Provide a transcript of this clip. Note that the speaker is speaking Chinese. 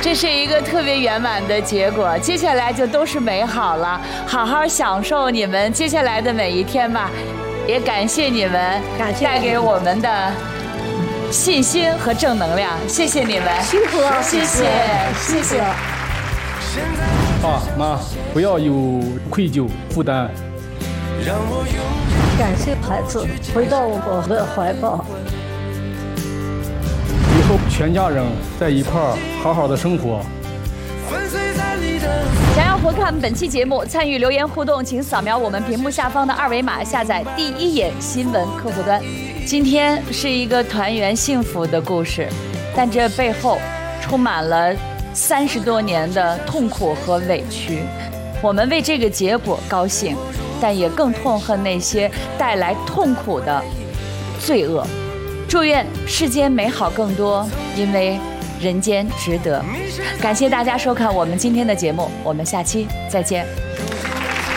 这是一个特别圆满的结果，接下来就都是美好了，好好享受你们接下来的每一天吧。也感谢你们带给我们的信心和正能量，谢谢你们， 辛苦了， 谢谢。 爸妈不要有愧疚负担， 感谢孩子回到我的怀抱， 以后全家人在一块儿好好的生活。 想要回看本期节目，参与留言互动，请扫描我们屏幕下方的二维码，下载第一眼新闻客户端。今天是一个团圆幸福的故事，但这背后充满了30多年的痛苦和委屈。我们为这个结果高兴，但也更痛恨那些带来痛苦的罪恶。祝愿世间美好更多，因为人间值得。感谢大家收看我们今天的节目，我们下期再见。